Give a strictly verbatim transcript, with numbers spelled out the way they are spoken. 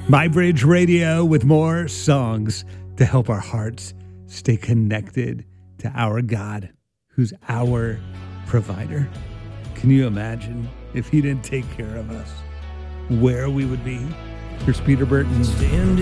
My Bridge Radio with more songs to help our hearts stay connected to our God, who's our provider. Can you imagine if he didn't take care of us, where we would be? Here's Peter Burton.